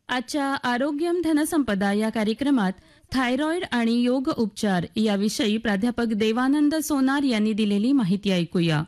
आजच्या आरोग्यम धनसंपदा या कार्यक्रमात थायरॉइड आणि योग उपचार याविषयी प्राध्यापक देवानंद सोनार यांनी दिलेली माहिती ऐकूया.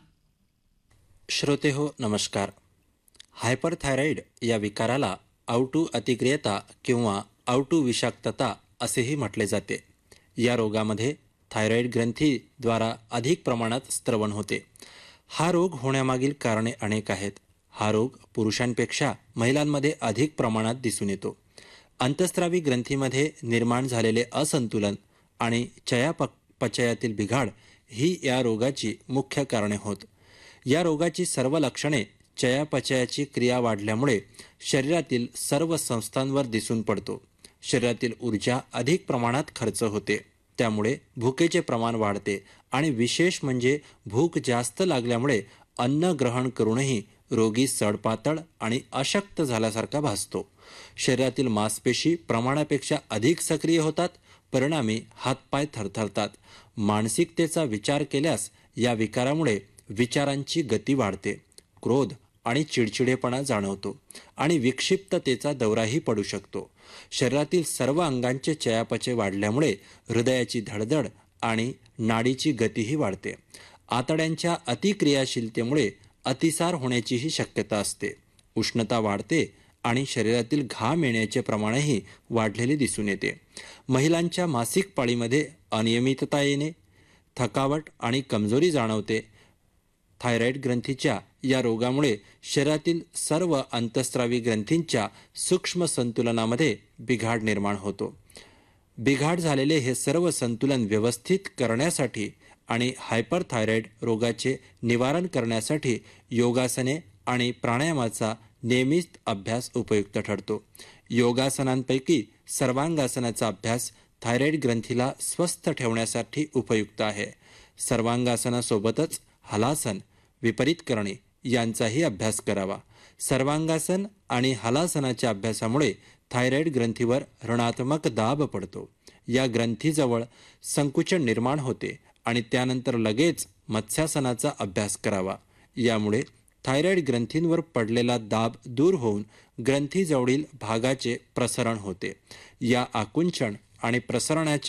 श्रोते हो नमस्कार. हायपरथायरॉइड या विकाराला आउटू अतिक्रियता किंवा आउटू विषाक्तता असेही म्हटले जाते. या रोगामध्ये थायरॉइड ग्रंथीद्वारा अधिक प्रमाणात स्त्रवण होते. हा रोग होण्यामागील कारणे अनेक आहेत. हा रोग पुरुषांपेक्षा महिलांमध्ये अधिक प्रमाणात दिसून येतो. अंतस्त्रावी ग्रंथीमध्ये निर्माण झालेले असंतुलन आणि चयापचयातील बिघाड ही या रोगाची मुख्य कारणे होत. या रोगाची सर्व लक्षणे चयापचयाची क्रिया वाढल्यामुळे शरीरातील सर्व संस्थांवर दिसून पडतो. शरीरातील ऊर्जा अधिक प्रमाणात खर्च होते, त्यामुळे भुकेचे प्रमाण वाढते आणि विशेष म्हणजे भूक जास्त लागल्यामुळे अन्न ग्रहण करूनही रोगी सडपातळ आणि अशक्त झाल्यासारखा भासतो. शरीरातील मांसपेशी प्रमाणापेक्षा अधिक सक्रिय होतात, परिणामी हातपाय थरथरतात. मानसिकतेचा विचार केल्यास या विकारामुळे विचारांची गती वाढते, क्रोध आणि चिडचिडेपणा जाणवतो आणि विक्षिप्ततेचा दौराही पडू शकतो. शरीरातील सर्व अंगांचे चयापचय वाढल्यामुळे हृदयाची धडधड आणि नाडीची गतीही वाढते. आतड्यांच्या अतिक्रियाशीलतेमुळे अतिसार होण्याचीही शक्यता असते. उष्णता वाढते आणि शरीरातील घाम येण्याचे प्रमाणही वाढलेले दिसून येते. महिलांच्या मासिक पाळीमध्ये अनियमितता येणे, थकावट आणि कमजोरी जाणवते. थायरॉइड ग्रंथीच्या या रोगामुळे शरीरातील सर्व अंतस्त्रावी ग्रंथींच्या सूक्ष्म संतुलनामध्ये बिघाड निर्माण होतो. बिघाड झालेले हे सर्व संतुलन व्यवस्थित करण्यासाठी आणि हायपरथायरॉइड रोगाचे निवारण करण्यासाठी योगासने आणि प्राणायामाचा नियमित अभ्यास उपयुक्त ठरतो. योगासनांपैकी सर्वांगासनाचा अभ्यास थायरॉइड ग्रंथीला स्वस्थ ठेवण्यासाठी उपयुक्त आहे. सर्वांगासनासोबतच हलासन, विपरीत करणे यांचाही अभ्यास करावा. सर्वांगासन आणि हलासनाच्या अभ्यासामुळे थायरॉइड ग्रंथीवर ऋणात्मक दाब पडतो. या ग्रंथीजवळ संकुचन निर्माण होते आणि त्यानंतर लगेच मत्स्यासनाचा अभ्यास करावा. यामुळे थायरॉइड ग्रंथींवर पडलेला दाब दूर होऊन ग्रंथीजवळील भागाचे प्रसरण होते. या आकुंचन आणि प्रसरणाच्या